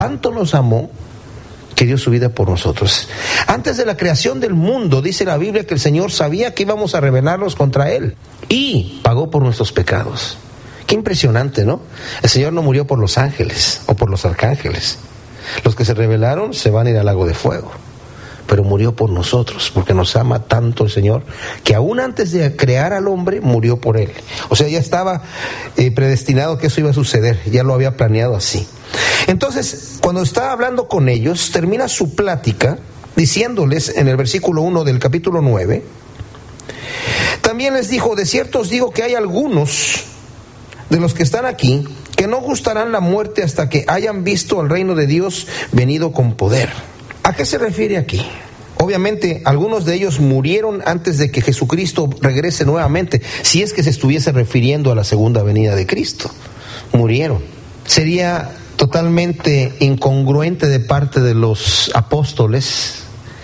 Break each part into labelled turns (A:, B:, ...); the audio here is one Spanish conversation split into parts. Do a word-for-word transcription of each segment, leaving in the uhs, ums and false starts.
A: tanto nos amó que dio su vida por nosotros. Antes de la creación del mundo, dice la Biblia que el Señor sabía que íbamos a rebelarnos contra Él y pagó por nuestros pecados. Qué impresionante, ¿no? El Señor no murió por los ángeles o por los arcángeles. Los que se rebelaron se van a ir al lago de fuego. Pero murió por nosotros, porque nos ama tanto el Señor, que aún antes de crear al hombre, murió por él. O sea, ya estaba eh, predestinado que eso iba a suceder, ya lo había planeado así. Entonces, cuando está hablando con ellos, termina su plática diciéndoles en el versículo uno del capítulo nueve, también les dijo, de cierto os digo que hay algunos de los que están aquí que no gustarán la muerte hasta que hayan visto al reino de Dios venido con poder. ¿A qué se refiere aquí? Obviamente, algunos de ellos murieron antes de que Jesucristo regrese nuevamente, si es que se estuviese refiriendo a la segunda venida de Cristo. Murieron. Sería totalmente incongruente de parte de los apóstoles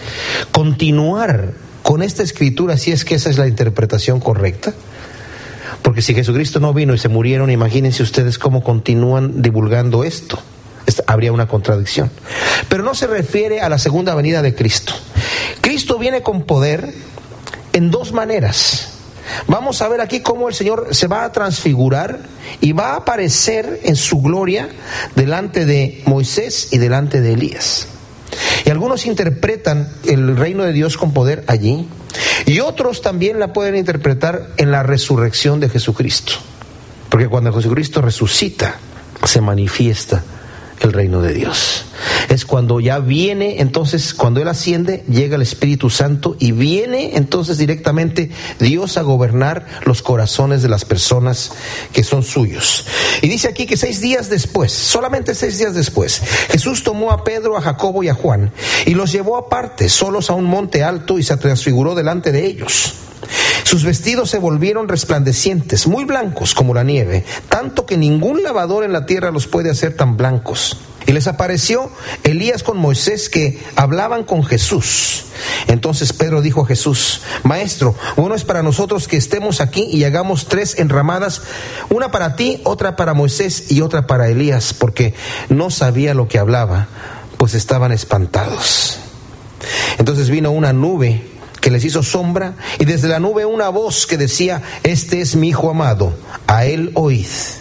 A: continuar con esta escritura, si es que esa es la interpretación correcta. Porque si Jesucristo no vino y se murieron, imagínense ustedes cómo continúan divulgando esto. Habría una contradicción. Pero no se refiere a la segunda venida de Cristo. Cristo viene con poder en dos maneras. Vamos a ver aquí cómo el Señor se va a transfigurar y va a aparecer en su gloria delante de Moisés y delante de Elías. Y algunos interpretan el reino de Dios con poder allí, y otros también la pueden interpretar en la resurrección de Jesucristo. Porque cuando Jesucristo resucita, se manifiesta el reino de Dios. Es cuando ya viene, entonces cuando Él asciende, llega el Espíritu Santo y viene entonces directamente Dios a gobernar los corazones de las personas que son suyos. Y dice aquí que seis días después, solamente seis días después, Jesús tomó a Pedro, a Jacobo y a Juan y los llevó aparte, solos a un monte alto, y se transfiguró delante de ellos. Sus vestidos se volvieron resplandecientes, muy blancos como la nieve, tanto que ningún lavador en la tierra los puede hacer tan blancos. Y les apareció Elías con Moisés, que hablaban con Jesús. Entonces Pedro dijo a Jesús: Maestro, bueno es para nosotros que estemos aquí y hagamos tres enramadas, una para ti, otra para Moisés y otra para Elías, porque no sabía lo que hablaba, pues estaban espantados. Entonces vino una nube que les hizo sombra, y desde la nube una voz que decía: Este es mi Hijo amado, a él oíd.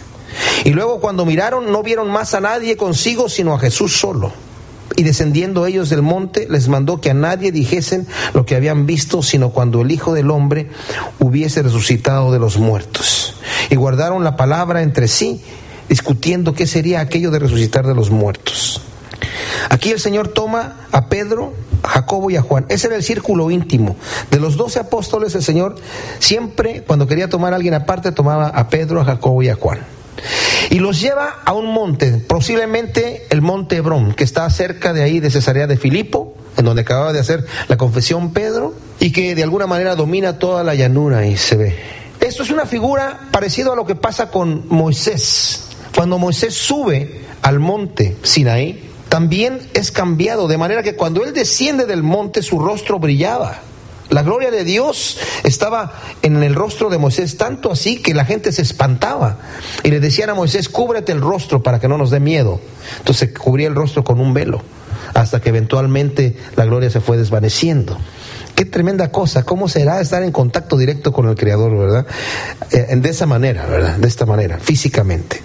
A: Y luego cuando miraron, no vieron más a nadie consigo, sino a Jesús solo. Y descendiendo ellos del monte, les mandó que a nadie dijesen lo que habían visto, sino cuando el Hijo del Hombre hubiese resucitado de los muertos. Y guardaron la palabra entre sí, discutiendo qué sería aquello de resucitar de los muertos. Aquí el Señor toma a Pedro, a Jacobo y a Juan. Ese era el círculo íntimo. De los doce apóstoles, el Señor siempre, cuando quería tomar a alguien aparte, tomaba a Pedro, a Jacobo y a Juan. Y los lleva a un monte, posiblemente el monte Hebrón, que está cerca de ahí de Cesarea de Filipo, en donde acababa de hacer la confesión Pedro, y que de alguna manera domina toda la llanura y se ve. Esto es una figura parecida a lo que pasa con Moisés. Cuando Moisés sube al monte Sinaí, también es cambiado, de manera que cuando él desciende del monte, su rostro brillaba. La gloria de Dios estaba en el rostro de Moisés, tanto así que la gente se espantaba y le decían a Moisés: cúbrete el rostro para que no nos dé miedo. Entonces cubría el rostro con un velo, hasta que eventualmente la gloria se fue desvaneciendo. Qué tremenda cosa, cómo será estar en contacto directo con el Creador, ¿verdad? Eh, de esa manera, ¿verdad? De esta manera, físicamente.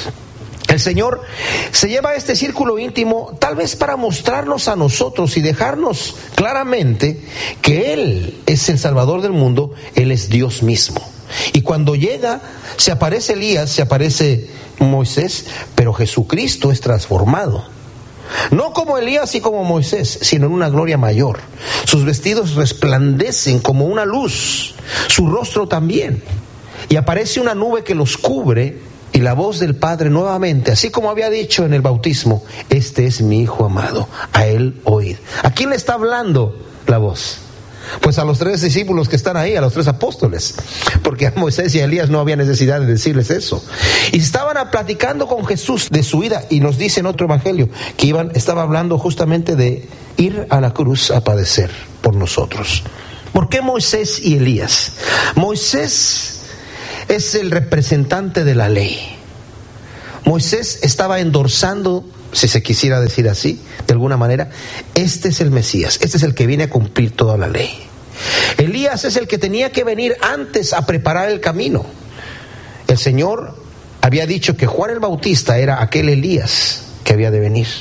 A: El Señor se lleva a este círculo íntimo tal vez para mostrarnos a nosotros y dejarnos claramente que Él es el Salvador del mundo, Él es Dios mismo. Y cuando llega, se aparece Elías, se aparece Moisés, pero Jesucristo es transformado. No como Elías y como Moisés, sino en una gloria mayor. Sus vestidos resplandecen como una luz, su rostro también. Y aparece una nube que los cubre. Y la voz del Padre nuevamente, así como había dicho en el bautismo: Este es mi Hijo amado, a él oíd. ¿A quién le está hablando la voz? Pues a los tres discípulos que están ahí, a los tres apóstoles, porque a Moisés y a Elías no había necesidad de decirles eso. Y estaban platicando con Jesús de su vida, y nos dice en otro evangelio que iban, estaba hablando justamente de ir a la cruz a padecer por nosotros. ¿Por qué Moisés y Elías? Moisés es el representante de la ley. Moisés estaba endorsando si se quisiera decir así, de alguna manera, este es el Mesías, este es el que viene a cumplir toda la ley. Elías es el que tenía que venir antes a preparar el camino. El Señor había dicho que Juan el Bautista era aquel Elías que había de venir.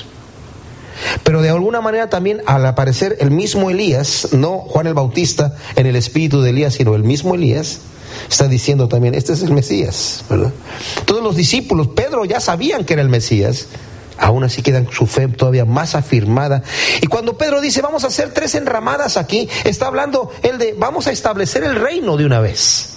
A: Pero de alguna manera también, al aparecer el mismo Elías, no Juan el Bautista en el espíritu de Elías, sino el mismo Elías, está diciendo también, este es el Mesías, ¿verdad? Todos los discípulos, Pedro ya sabían que era el Mesías, aún así quedan su fe todavía más afirmada. Y cuando Pedro dice, vamos a hacer tres enramadas aquí, está hablando él de, vamos a establecer el reino de una vez.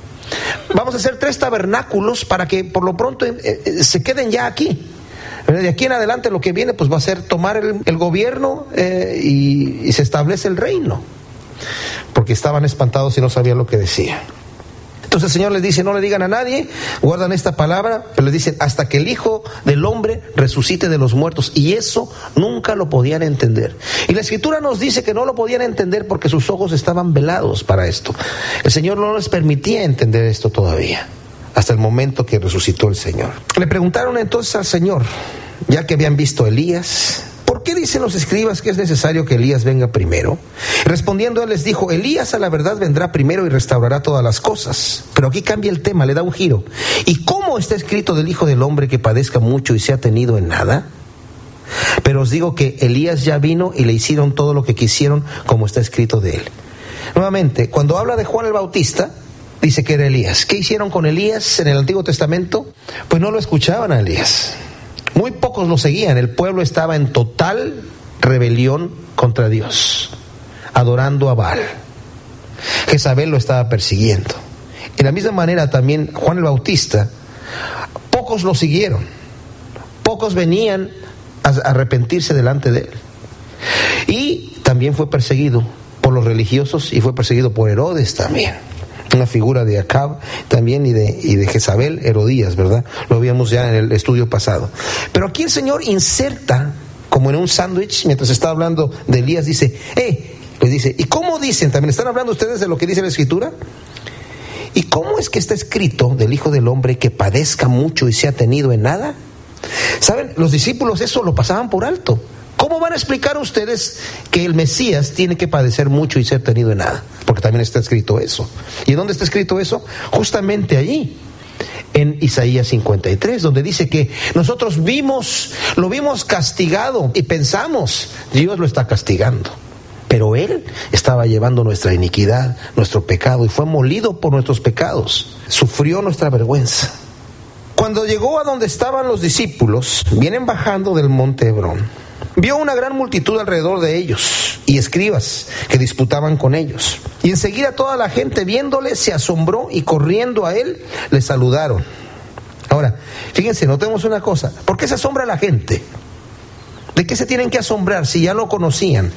A: Vamos a hacer tres tabernáculos para que por lo pronto eh, eh, se queden ya aquí. De aquí en adelante lo que viene pues va a ser tomar el, el gobierno eh, y, y se establece el reino. Porque estaban espantados y no sabían lo que decía. Entonces el Señor les dice, no le digan a nadie, guardan esta palabra, pero les dicen, hasta que el Hijo del Hombre resucite de los muertos. Y eso nunca lo podían entender. Y la Escritura nos dice que no lo podían entender porque sus ojos estaban velados para esto. El Señor no les permitía entender esto todavía, hasta el momento que resucitó el Señor. Le preguntaron entonces al Señor, ya que habían visto a Elías, ¿por qué dicen los escribas que es necesario que Elías venga primero? Respondiendo él les dijo, Elías a la verdad vendrá primero y restaurará todas las cosas. Pero aquí cambia el tema, le da un giro. ¿Y cómo está escrito del Hijo del Hombre que padezca mucho y sea tenido en nada? Pero os digo que Elías ya vino y le hicieron todo lo que quisieron, como está escrito de él. Nuevamente, cuando habla de Juan el Bautista, dice que era Elías. ¿Qué hicieron con Elías en el Antiguo Testamento? Pues no lo escuchaban a Elías. Muy pocos lo seguían. El pueblo estaba en total rebelión contra Dios, adorando a Baal. Jezabel lo estaba persiguiendo. De la misma manera también Juan el Bautista, pocos lo siguieron. Pocos venían a arrepentirse delante de él. Y también fue perseguido por los religiosos y fue perseguido por Herodes también. Una figura de Acab también y de, y de Jezabel, Herodías, ¿verdad? Lo vimos ya en el estudio pasado. Pero aquí el Señor inserta, como en un sándwich, mientras está hablando de Elías, dice, eh, les dice, ¿y cómo dicen? ¿También están hablando ustedes de lo que dice la Escritura? ¿Y cómo es que está escrito del Hijo del Hombre que padezca mucho y sea tenido en nada? ¿Saben? Los discípulos eso lo pasaban por alto. ¿Cómo van a explicar ustedes que el Mesías tiene que padecer mucho y ser tenido en nada? Porque también está escrito eso. ¿Y dónde está escrito eso? Justamente allí, en Isaías cincuenta y tres, donde dice que nosotros vimos, lo vimos castigado y pensamos, Dios lo está castigando. Pero Él estaba llevando nuestra iniquidad, nuestro pecado, y fue molido por nuestros pecados. Sufrió nuestra vergüenza. Cuando llegó a donde estaban los discípulos, vienen bajando del monte Hebrón. Vio una gran multitud alrededor de ellos y escribas que disputaban con ellos. Y enseguida toda la gente viéndole se asombró y corriendo a él le saludaron. Ahora, fíjense, notemos una cosa. ¿Por qué se asombra la gente? ¿De qué se tienen que asombrar si ya lo conocían?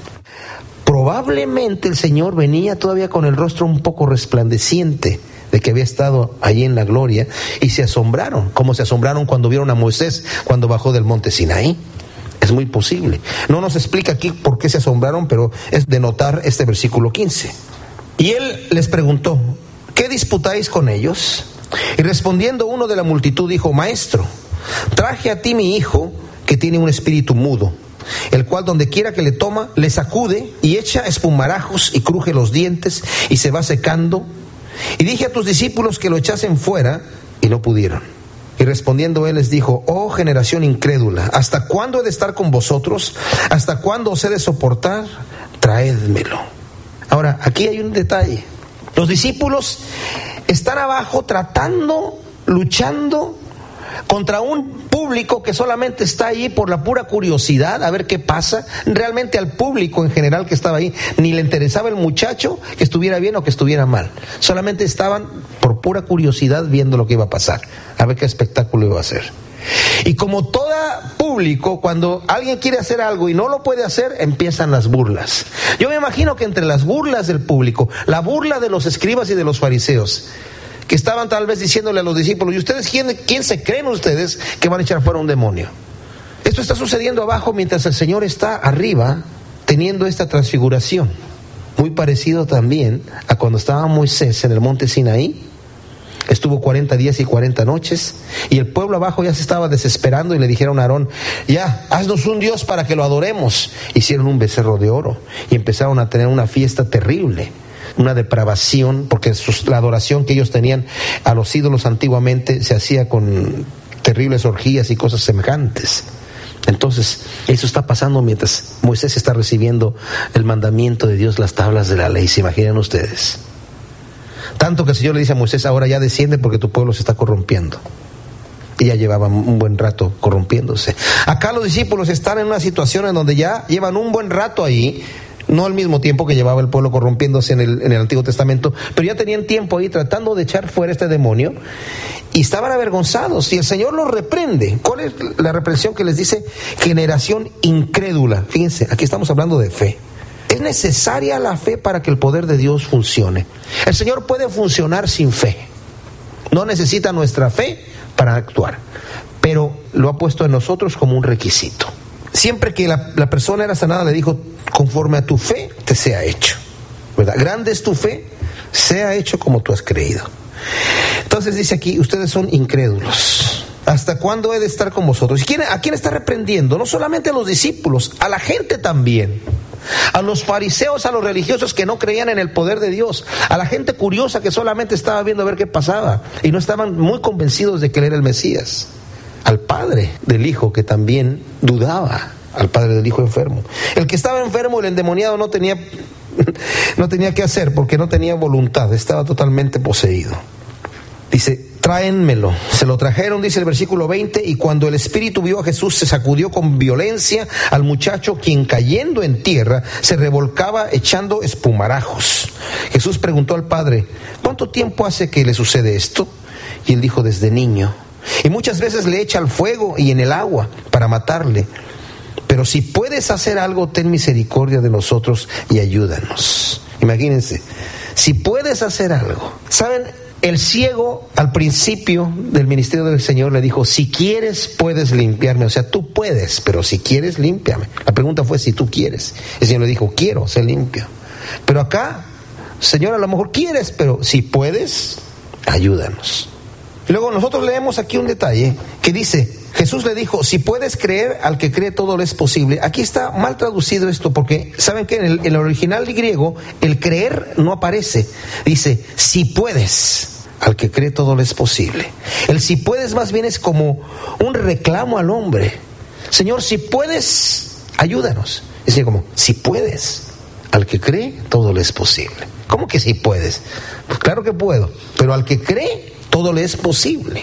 A: Probablemente el Señor venía todavía con el rostro un poco resplandeciente de que había estado allí en la gloria y se asombraron, como se asombraron cuando vieron a Moisés cuando bajó del monte Sinaí. Es muy posible. No nos explica aquí por qué se asombraron, pero es de notar este versículo quince. Y él les preguntó, ¿qué disputáis con ellos? Y respondiendo uno de la multitud dijo, Maestro, traje a ti mi hijo que tiene un espíritu mudo, el cual donde quiera que le toma, le sacude y echa espumarajos y cruje los dientes y se va secando. Y dije a tus discípulos que lo echasen fuera y no pudieron. Y respondiendo él les dijo, oh generación incrédula, ¿hasta cuándo he de estar con vosotros? ¿Hasta cuándo os he de soportar? Traédmelo. Ahora, aquí hay un detalle. Los discípulos están abajo tratando, luchando contra un público que solamente está ahí por la pura curiosidad, a ver qué pasa. Realmente al público en general que estaba ahí ni le interesaba el muchacho que estuviera bien o que estuviera mal. Solamente estaban por pura curiosidad viendo lo que iba a pasar, a ver qué espectáculo iba a hacer. Y como todo público, cuando alguien quiere hacer algo y no lo puede hacer, empiezan las burlas. Yo me imagino que entre las burlas del público, la burla de los escribas y de los fariseos, que estaban tal vez diciéndole a los discípulos, ¿y ustedes quién, quién se creen ustedes que van a echar fuera un demonio? Esto está sucediendo abajo mientras el Señor está arriba teniendo esta transfiguración. Muy parecido también a cuando estaba Moisés en el monte Sinaí. Estuvo cuarenta días y cuarenta noches, y el pueblo abajo ya se estaba desesperando y le dijeron a Aarón: ya, haznos un Dios para que lo adoremos. Hicieron un becerro de oro y empezaron a tener una fiesta terrible, una depravación, porque sus, la adoración que ellos tenían a los ídolos antiguamente se hacía con terribles orgías y cosas semejantes. Entonces, eso está pasando mientras Moisés está recibiendo el mandamiento de Dios, las tablas de la ley. ¿Se imaginan ustedes? Tanto que el Señor le dice a Moisés: ahora ya desciende porque tu pueblo se está corrompiendo. Y ya llevaban un buen rato corrompiéndose. Acá los discípulos están en una situación en donde ya llevan un buen rato ahí, no al mismo tiempo que llevaba el pueblo corrompiéndose en el, en el Antiguo Testamento, pero ya tenían tiempo ahí tratando de echar fuera este demonio, y estaban avergonzados, y el Señor los reprende. ¿Cuál es la reprensión que les dice? Generación incrédula. Fíjense, aquí estamos hablando de fe. Es necesaria la fe para que el poder de Dios funcione. El Señor puede funcionar sin fe. No necesita nuestra fe para actuar, pero lo ha puesto en nosotros como un requisito. Siempre que la, la persona era sanada, le dijo: conforme a tu fe te sea hecho, ¿verdad? Grande es tu fe, sea hecho como tú has creído. Entonces dice aquí: ustedes son incrédulos. ¿Hasta cuándo he de estar con vosotros? ¿Y quién, a quién está reprendiendo? No solamente a los discípulos, a la gente también. A los fariseos, a los religiosos que no creían en el poder de Dios, a la gente curiosa que solamente estaba viendo a ver qué pasaba y no estaban muy convencidos de que él era el Mesías. Al padre del hijo, que también dudaba, al padre del hijo enfermo. El que estaba enfermo, el endemoniado, no tenía no tenía qué hacer porque no tenía voluntad, estaba totalmente poseído. Dice: tráenmelo. Se lo trajeron, dice el versículo veinte, y cuando el espíritu vio a Jesús, se sacudió con violencia al muchacho, quien cayendo en tierra se revolcaba echando espumarajos. Jesús preguntó al padre: ¿cuánto tiempo hace que le sucede esto? Y él dijo: desde niño. Y muchas veces le echa al fuego y en el agua para matarle. Pero si puedes hacer algo, ten misericordia de nosotros y ayúdanos. Imagínense, si puedes hacer algo. ¿Saben? El ciego al principio del ministerio del Señor le dijo: si quieres puedes limpiarme. O sea, tú puedes, pero si quieres, límpiame. La pregunta fue si tú quieres. El Señor le dijo: quiero ser limpio. Pero acá, Señor, a lo mejor quieres, pero si puedes, ayúdanos. Luego nosotros leemos aquí un detalle que dice: Jesús le dijo: si puedes creer, al que cree todo le es posible. Aquí está mal traducido esto, porque ¿saben qué? En el, en el original griego, el creer no aparece. Dice: si puedes, al que cree todo le es posible. El si puedes más bien es como un reclamo al hombre. Señor, si puedes, ayúdanos. Es decir, como, si puedes, al que cree todo le es posible. ¿Cómo que si puedes? Pues claro que puedo, pero al que cree todo le es posible.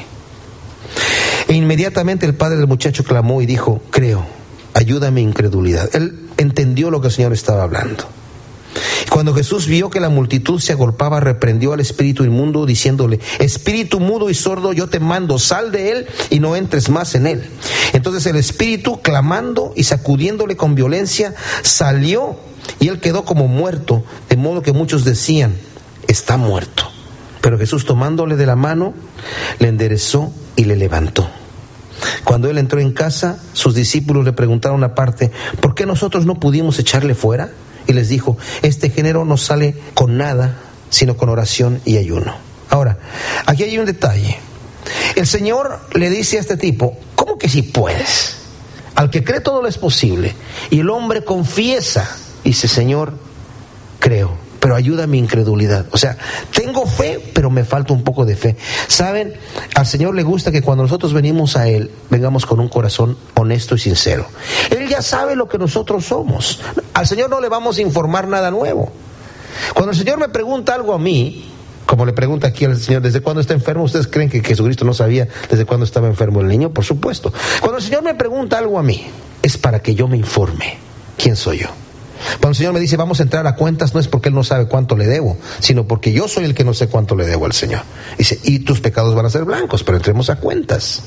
A: E inmediatamente el padre del muchacho clamó y dijo: creo, ayuda a mi incredulidad. Él entendió lo que el Señor estaba hablando. Cuando Jesús vio que la multitud se agolpaba, reprendió al espíritu inmundo, diciéndole: espíritu mudo y sordo, yo te mando, sal de él y no entres más en él. Entonces el espíritu, clamando y sacudiéndole con violencia, salió, y él quedó como muerto, de modo que muchos decían: está muerto. Pero Jesús, tomándole de la mano, le enderezó y le levantó. Cuando él entró en casa, sus discípulos le preguntaron aparte: ¿por qué nosotros no pudimos echarle fuera? Y les dijo: este género no sale con nada, sino con oración y ayuno. Ahora, aquí hay un detalle. El Señor le dice a este tipo: ¿cómo que si puedes? Al que cree todo lo es posible. Y el hombre confiesa, dice: Señor, creo, pero ayuda a mi incredulidad. O sea, tengo fe, pero me falta un poco de fe. ¿Saben? Al Señor le gusta que cuando nosotros venimos a Él, vengamos con un corazón honesto y sincero. Él ya sabe lo que nosotros somos. Al Señor no le vamos a informar nada nuevo. Cuando el Señor me pregunta algo a mí, como le pregunta aquí al Señor: ¿desde cuándo está enfermo? ¿Ustedes creen que Jesucristo no sabía desde cuándo estaba enfermo el niño? Por supuesto. Cuando el Señor me pregunta algo a mí, es para que yo me informe quién soy yo. Cuando el Señor me dice: vamos a entrar a cuentas, no es porque Él no sabe cuánto le debo, sino porque yo soy el que no sé cuánto le debo al Señor. Dice: y tus pecados van a ser blancos, pero entremos a cuentas.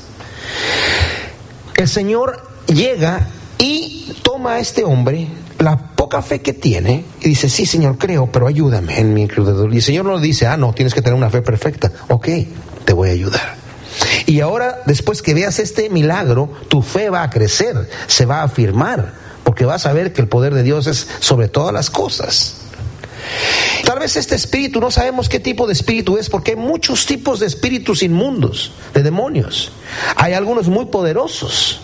A: El Señor llega y toma a este hombre, la poca fe que tiene, y dice: sí, Señor, creo, pero ayúdame en mi incredulidad. Y el Señor no le dice: ah, no, tienes que tener una fe perfecta. Ok, te voy a ayudar. Y ahora, después que veas este milagro, tu fe va a crecer, se va a afirmar, porque vas a ver que el poder de Dios es sobre todas las cosas. Tal vez este espíritu, no sabemos qué tipo de espíritu es, porque hay muchos tipos de espíritus inmundos, de demonios. Hay algunos muy poderosos.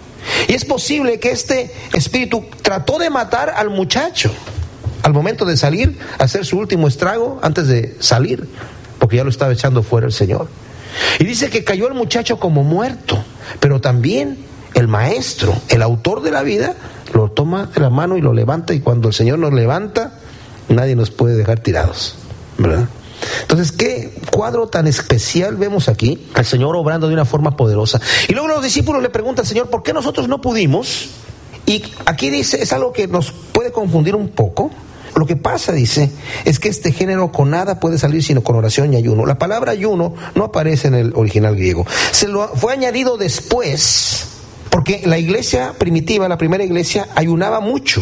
A: Y es posible que este espíritu trató de matar al muchacho al momento de salir, hacer su último estrago antes de salir, porque ya lo estaba echando fuera el Señor. Y dice que cayó el muchacho como muerto, pero también el maestro, el autor de la vida, lo toma de la mano y lo levanta, y cuando el Señor nos levanta, nadie nos puede dejar tirados, ¿verdad? Entonces, qué cuadro tan especial vemos aquí, al Señor obrando de una forma poderosa. Y luego los discípulos le preguntan al Señor, ¿por qué nosotros no pudimos? Y aquí dice, es algo que nos puede confundir un poco. Lo que pasa, dice, es que este género con nada puede salir sino con oración y ayuno. La palabra ayuno no aparece en el original griego. Se lo fue añadido después, porque la iglesia primitiva, la primera iglesia, ayunaba mucho.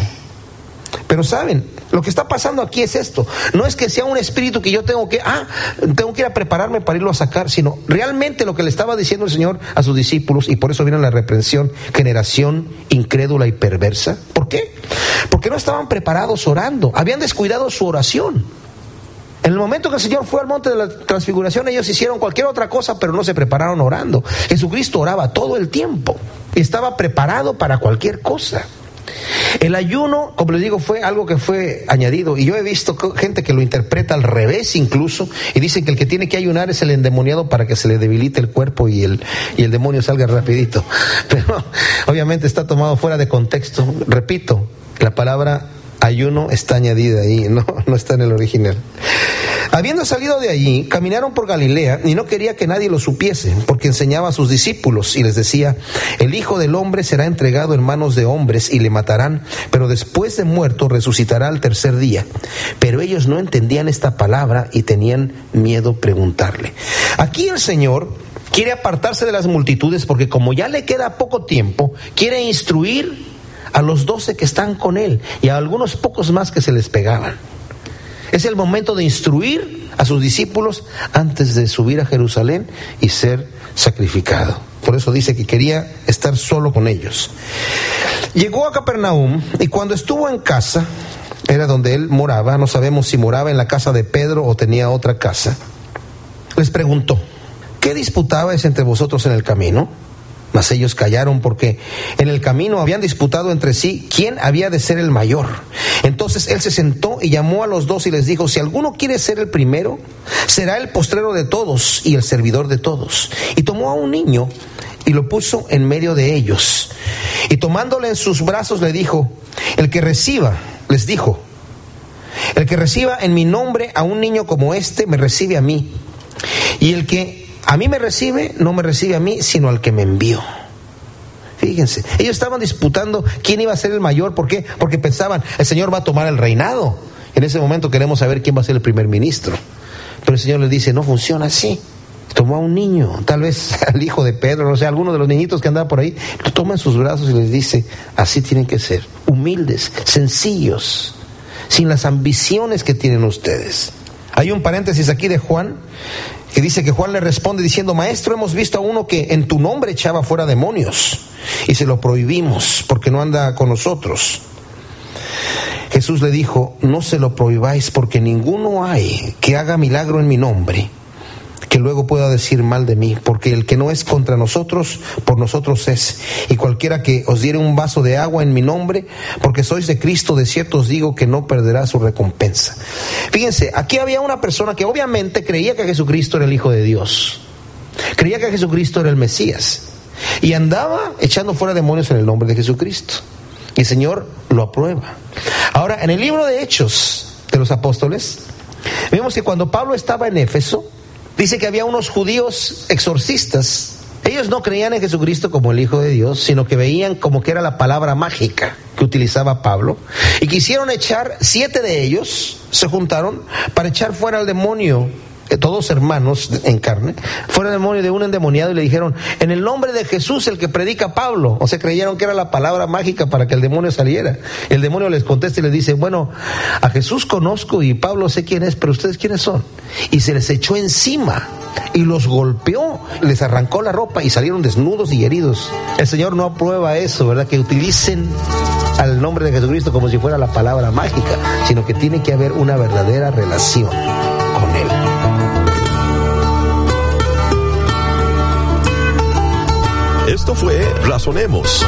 A: Pero saben, lo que está pasando aquí es esto. No es que sea un espíritu que yo tengo que, ah, tengo que ir a prepararme para irlo a sacar, sino realmente lo que le estaba diciendo el Señor a sus discípulos, y por eso viene la reprensión, generación incrédula y perversa. ¿Por qué? Porque no estaban preparados orando, habían descuidado su oración. En el momento que el Señor fue al monte de la transfiguración, ellos hicieron cualquier otra cosa, pero no se prepararon orando. Jesucristo oraba todo el tiempo y estaba preparado para cualquier cosa. El ayuno, como les digo, fue algo que fue añadido, y yo he visto gente que lo interpreta al revés incluso, y dicen que el que tiene que ayunar es el endemoniado para que se le debilite el cuerpo y el, y el demonio salga rapidito. Pero obviamente está tomado fuera de contexto. Repito, la palabra ayuno está añadida ahí, no, no está en el original. Habiendo salido de allí, caminaron por Galilea, y no quería que nadie lo supiese, porque enseñaba a sus discípulos y les decía: el Hijo del Hombre será entregado en manos de hombres y le matarán, pero después de muerto resucitará al tercer día. Pero ellos no entendían esta palabra y tenían miedo preguntarle. Aquí el Señor quiere apartarse de las multitudes, porque como ya le queda poco tiempo, quiere instruir a los doce que están con él y a algunos pocos más que se les pegaban. Es el momento de instruir a sus discípulos antes de subir a Jerusalén y ser sacrificado. Por eso dice que quería estar solo con ellos. Llegó a Capernaum, y cuando estuvo en casa, era donde él moraba, no sabemos si moraba en la casa de Pedro o tenía otra casa, les preguntó: ¿qué disputabais entre vosotros en el camino? Mas ellos callaron, porque en el camino habían disputado entre sí quién había de ser el mayor. Entonces él se sentó y llamó a los dos y les dijo: si alguno quiere ser el primero, será el postrero de todos y el servidor de todos. Y tomó a un niño y lo puso en medio de ellos. Y tomándole en sus brazos le dijo: el que reciba, les dijo, el que reciba en mi nombre a un niño como este, me recibe a mí. Y el que a mí me recibe, no me recibe a mí, sino al que me envió. Fíjense, ellos estaban disputando quién iba a ser el mayor. ¿Por qué? Porque pensaban, el Señor va a tomar el reinado. En ese momento queremos saber quién va a ser el primer ministro. Pero el Señor les dice: no funciona así. Tomó a un niño, tal vez al hijo de Pedro, no sé, alguno de los niñitos que andaba por ahí, lo toma en sus brazos y les dice: así tienen que ser, humildes, sencillos, sin las ambiciones que tienen ustedes. Hay un paréntesis aquí de Juan, que dice que Juan le responde diciendo: maestro, hemos visto a uno que en tu nombre echaba fuera demonios y se lo prohibimos porque no anda con nosotros. Jesús le dijo: no se lo prohibáis, porque ninguno hay que haga milagro en mi nombre que luego pueda decir mal de mí, porque el que no es contra nosotros, por nosotros es. Y cualquiera que os diere un vaso de agua en mi nombre, porque sois de Cristo, de cierto os digo que no perderá su recompensa. Fíjense, aquí había una persona que obviamente creía que Jesucristo era el Hijo de Dios, creía que Jesucristo era el Mesías, y andaba echando fuera demonios en el nombre de Jesucristo. Y el Señor lo aprueba. Ahora, en el libro de Hechos de los Apóstoles, vemos que cuando Pablo estaba en Éfeso, dice que había unos judíos exorcistas. Ellos no creían en Jesucristo como el Hijo de Dios, sino que veían como que era la palabra mágica que utilizaba Pablo, y quisieron echar, siete de ellos se juntaron para echar fuera al demonio, todos hermanos en carne, fuera el demonio de un endemoniado, y le dijeron: en el nombre de Jesús, el que predica Pablo. O sea, creyeron que era la palabra mágica para que el demonio saliera. El demonio les contesta y les dice: bueno, a Jesús conozco y Pablo sé quién es, pero ustedes quiénes son. Y se les echó encima y los golpeó, les arrancó la ropa y salieron desnudos y heridos. El Señor no aprueba eso, ¿verdad? Que utilicen al nombre de Jesucristo como si fuera la palabra mágica, sino que tiene que haber una verdadera relación con Él.
B: Esto fue Razonemos.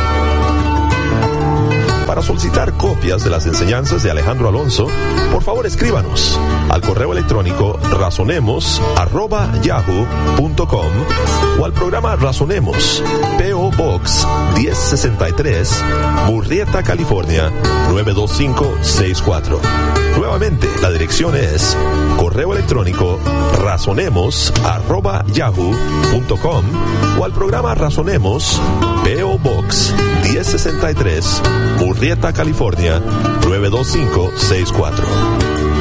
B: Para solicitar copias de las enseñanzas de Alejandro Alonso, por favor escríbanos al correo electrónico razonemos arroba yahoo punto com o al programa Razonemos, P O Box diez sesenta y tres, Murrieta, California nueve dos cinco seis cuatro. Nuevamente, la dirección es correo electrónico razonemos arroba yahoo punto com o al programa Razonemos, P O Box diez sesenta y tres, Murrieta, California nueve dos cinco seis cuatro.